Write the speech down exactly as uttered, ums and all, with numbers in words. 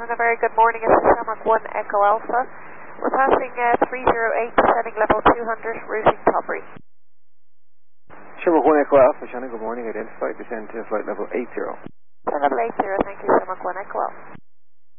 and a very good morning. It's Shamrock one Echo Alpha. We're passing uh, three zero eight, descending level two hundred, routing Tilbury. Shamrock one Echo Alpha, Shannon, good morning. Identified, descend to flight level eight zero. Level eight zero, thank you, Shamrock one Echo Alpha.